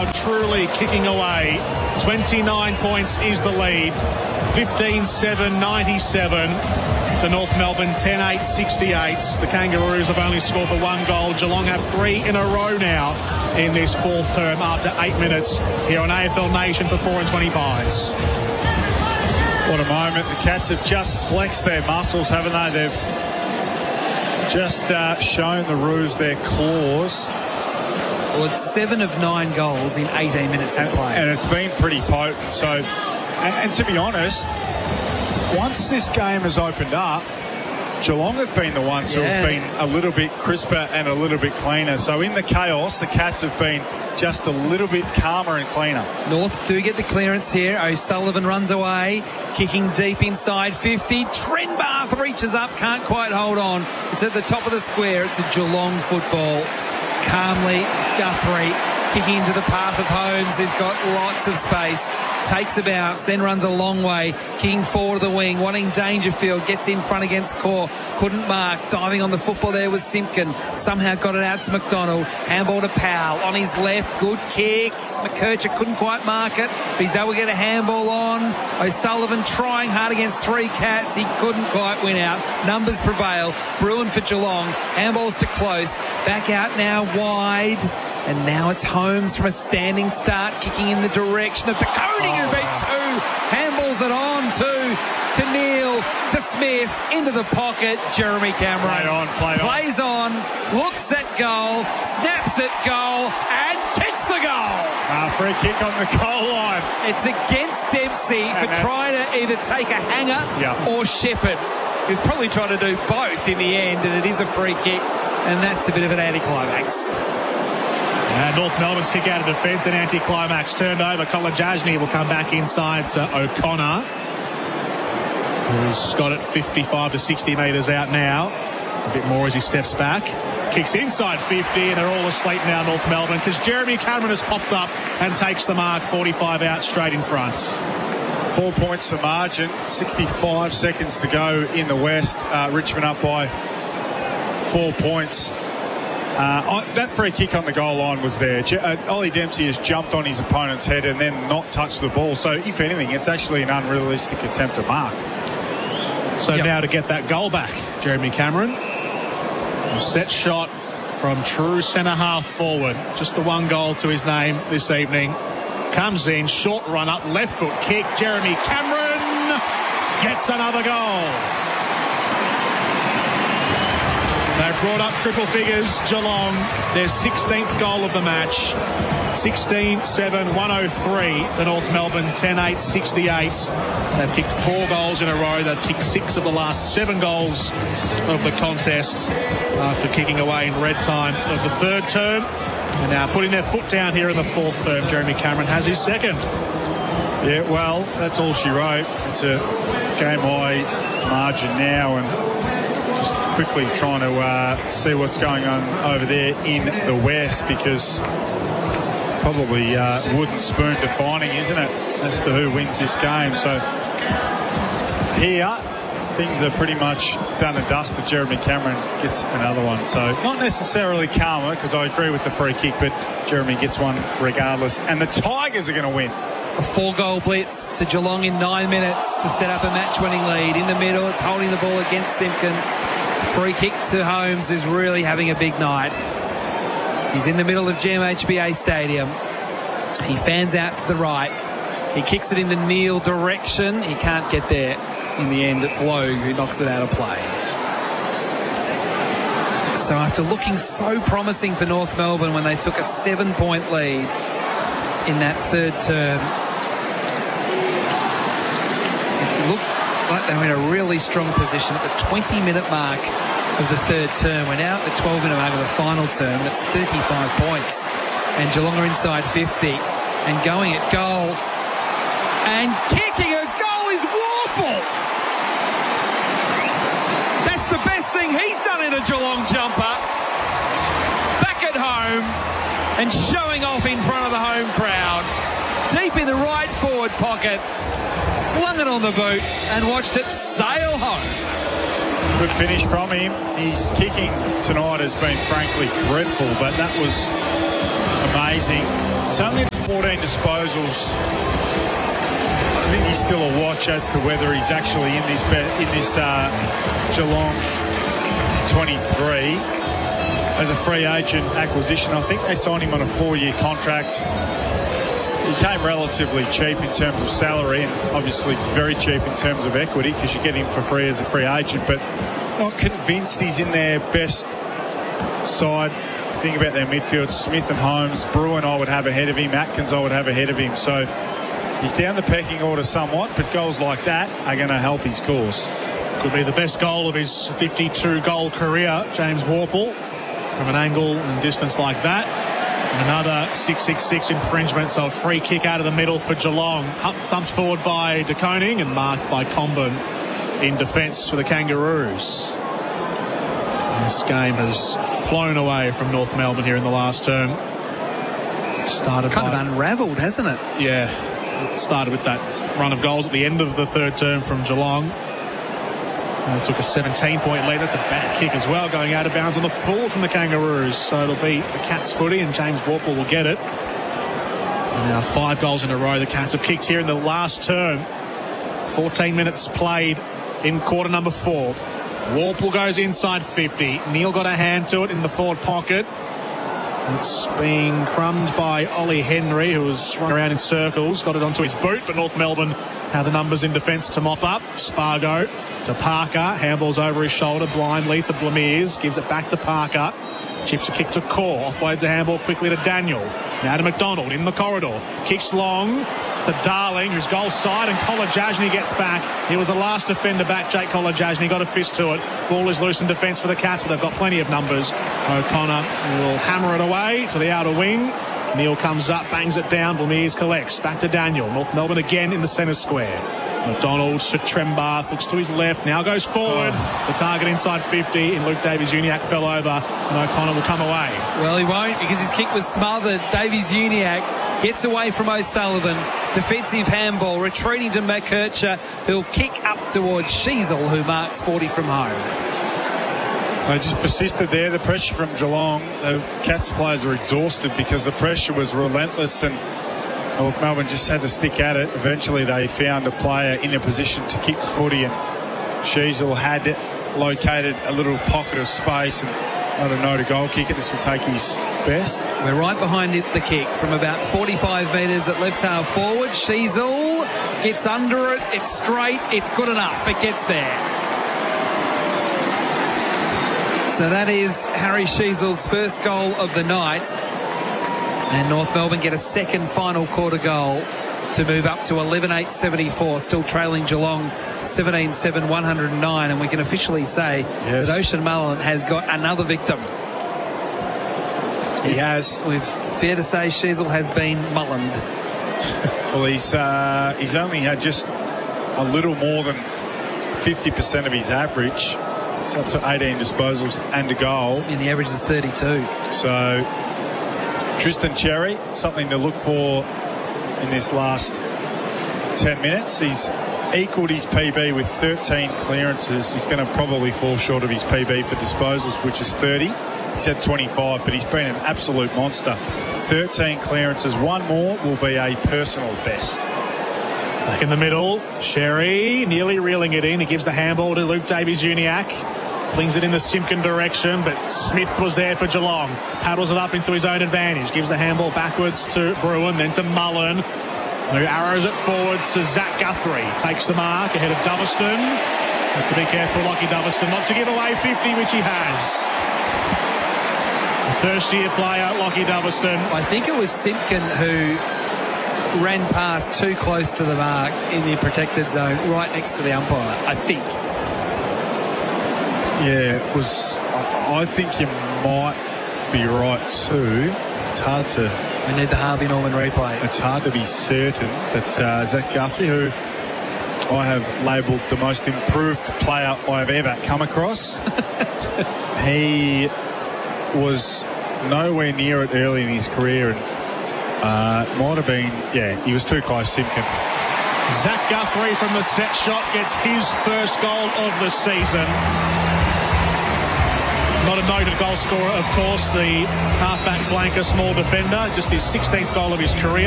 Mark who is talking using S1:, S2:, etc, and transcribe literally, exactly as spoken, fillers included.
S1: now truly kicking away. twenty-nine points is the lead. fifteen seven ninety-seven to North Melbourne, ten eight sixty-eight. The Kangaroos have only scored the one goal. Geelong have three in a row now in this fourth term after eight minutes here on A F L Nation for four and twenty pies.
S2: What a moment. The Cats have just flexed their muscles, haven't they? They've just uh, shown the Roos their claws.
S3: Well, it's seven of nine goals in eighteen minutes of play.
S2: And it's been pretty potent. So, and, and to be honest, once this game has opened up, Geelong have been the ones yeah. who have been a little bit crisper and a little bit cleaner. So in the chaos, the Cats have been just a little bit calmer and cleaner.
S3: North do get the clearance here. O'Sullivan runs away, kicking deep inside fifty. Trenbarth reaches up, can't quite hold on. It's at the top of the square. It's a Geelong football. Calmly, Guthrie kicking into the path of Holmes, who's got lots of space. Takes a bounce, then runs a long way, kicking forward of the wing, wanting Dangerfield, gets in front against Core, couldn't mark, diving on the football there was Simpkin, somehow got it out to McDonald, handball to Powell, on his left, good kick, McKercher couldn't quite mark it, but he's able to get a handball on. O'Sullivan trying hard against three Cats, he couldn't quite win out, numbers prevail, Bruin for Geelong, handballs to Close, back out now wide. And now it's Holmes from a standing start, kicking in the direction of De Koning, who beat two. Handballs it on to, to Neil, to Smith, into the pocket. Jeremy Cameron.
S2: Play on, play on.
S3: Plays on, looks at goal, snaps at goal, and kicks the goal.
S2: Uh, free kick on the goal line.
S3: It's against Dempsey
S2: and
S3: for trying to either take a hanger
S2: yeah.
S3: or Shepherd. He's probably trying to do both in the end, and it is a free kick, and that's a bit of an anticlimax.
S1: And North Melbourne's kick out of defence, an anti-climax turned over. Kolodjasny will come back inside to O'Connor, who's got it fifty-five to sixty metres out now. A bit more as he steps back. Kicks inside fifty, and they're all asleep now, North Melbourne, because Jeremy Cameron has popped up and takes the mark, forty-five out straight in front.
S2: Four points the margin, sixty-five seconds to go in the West. Uh, Richmond up by four points. Uh, that free kick on the goal line was there. Uh, Ollie Dempsey has jumped on his opponent's head and then not touched the ball. So, if anything, it's actually an unrealistic attempt to mark.
S1: So
S3: yep.
S1: now to get that goal back, Jeremy Cameron. A set shot from true centre-half forward. Just the one goal to his name this evening. Comes in, short run up, left foot kick. Jeremy Cameron gets another goal. They've brought up triple figures, Geelong, their sixteenth goal of the match. sixteen seven one oh three to North Melbourne, ten eight sixty-eight. They've kicked four goals in a row. They've kicked six of the last seven goals of the contest after kicking away in red time of the third term. And now putting their foot down here in the fourth term, Jeremy Cameron has his second.
S2: Yeah, well, that's all she wrote. It's a game-high margin now, and just quickly trying to uh, see what's going on over there in the West, because probably uh, wooden spoon defining, isn't it, as to who wins this game. So here, things are pretty much done and dusted. Jeremy Cameron gets another one. So not necessarily calmer, because I agree with the free kick, but Jeremy gets one regardless. And the Tigers are going to win.
S3: A four-goal blitz to Geelong in nine minutes to set up a match-winning lead. In the middle, it's holding the ball against Simpkin. Free kick to Holmes, who's really having a big night. He's in the middle of G M H B A Stadium. He fans out to the right. He kicks it in the Neil direction. He can't get there. In the end, it's Logue who knocks it out of play. So after looking so promising for North Melbourne when they took a seven-point lead in that third term, it looked like they were in a really strong position at the twenty-minute mark of the third term. We're now at the twelve-minute mark of the final term, and it's thirty-five points. And Geelong are inside fifty and going at goal. And kicking a goal is Warple. That's the best thing he's done in a Geelong jumper. Back at home and showing off in front of the home crowd. Deep in the right forward pocket. Flung it on the boot and watched it sail home.
S2: Good finish from him. His kicking tonight has been frankly dreadful, but that was amazing. It's only fourteen disposals. I think he's still a watch as to whether he's actually in this be- in this uh, Geelong twenty-three as a free agent acquisition. I think they signed him on a four-year contract. He came relatively cheap in terms of salary and obviously very cheap in terms of equity because you get him for free as a free agent, but not convinced he's in their best side. Think about their midfield. Smith and Holmes, Bruin I would have ahead of him, Atkins I would have ahead of him. So he's down the pecking order somewhat, but goals like that are going to help his cause.
S1: Could be the best goal of his fifty-two goal career, James Worpel, from an angle and distance like that. And another six six six infringement, so a free kick out of the middle for Geelong. Up thumped forward by De Koning and marked by Comben in defence for the Kangaroos. This game has flown away from North Melbourne here in the last term. Started
S3: It's kind
S1: by,
S3: of unravelled, hasn't it?
S1: Yeah, it started with that run of goals at the end of the third term from Geelong. And it took a seventeen-point lead. That's a bad kick as well, going out of bounds on the full from the Kangaroos. So it'll be the Cats' footy, and James Worpel will get it. And now five goals in a row the Cats have kicked here in the last term. fourteen minutes played in quarter number four. Worpel goes inside fifty. Neil got a hand to it in the forward pocket. It's being crumbed by Ollie Henry, who was running around in circles. Got it onto his boot, but North Melbourne have the numbers in defence to mop up. Spargo to Parker. Handballs over his shoulder blindly to Blamiers. Gives it back to Parker. Chips a kick to Core. Offloads a handball quickly to Daniel. Now to McDonald in the corridor. Kicks long to Darling, who's goal side, and Kolajajny gets back. He was the last defender back, Jake Kolajajny. Got a fist to it. Ball is loose in defence for the Cats, but they've got plenty of numbers. O'Connor will hammer it away to the outer wing. Neil comes up, bangs it down. Blamiers collects. Back to Daniel. North Melbourne again in the centre square. McDonald to Trembath, looks to his left, now goes forward. Oh. The target inside fifty, and Luke Davies-Uniacke fell over, and O'Connor will come away.
S3: Well, he won't, because his kick was smothered. Davies-Uniacke gets away from O'Sullivan. Defensive handball, retreating to McKercher, who'll kick up towards Sheasel, who marks forty from home.
S2: They just persisted there. The pressure from Geelong, the Cats players are exhausted because the pressure was relentless, and North Melbourne just had to stick at it. Eventually they found a player in a position to kick the footy, and Sheasel had located a little pocket of space and not a no to goal kicker. This will take his best.
S3: We're right behind it, the kick from about forty-five metres at left half forward. Sheasel gets under it. It's straight. It's good enough. It gets there. So that is Harry Sheasel's first goal of the night. And North Melbourne get a second final quarter goal to move up to eleven eight seventy-four, still trailing Geelong seventeen seven one oh nine. And we can officially say yes, that Ocean Mullen has got another victim.
S2: He he's, has.
S3: We've fair to say Sheasel has been mullened.
S2: Well, he's uh, he's only had just a little more than fifty percent of his average. It's up to eighteen disposals and a goal.
S3: And the average is thirty-two.
S2: So Tristan Cherry, something to look for in this last ten minutes. He's equalled his P B with thirteen clearances. He's going to probably fall short of his P B for disposals, which is thirty. He's had twenty-five, but he's been an absolute monster. thirteen clearances. One more will be a personal best.
S1: Back in the middle, Sherry nearly reeling it in. He gives the handball to Luke Davies-Uniacke. Flings it in the Simpkin direction, but Smith was there for Geelong. Paddles it up into his own advantage. Gives the handball backwards to Bruin, then to Mullen, who arrows it forward to Zach Guthrie. Takes the mark ahead of Doveston. Has to be careful, Lockie Doveston, not to give away fifty, which he has. The first-year player, Lockie Doveston.
S3: I think it was Simpkin who ran past too close to the mark in the protected zone, right next to the umpire, I think.
S2: Yeah, it was. I think you might be right too. It's hard to.
S3: We need the Harvey Norman replay.
S2: It's hard to be certain, but uh, Zach Guthrie, who I have labelled the most improved player I've ever come across, he was nowhere near it early in his career, and uh, might have been. Yeah, he was too close, Simpkin.
S1: Zach Guthrie from the set shot gets his first goal of the season. Not a noted goal scorer, of course, the halfback flanker, small defender, just his sixteenth goal of his career.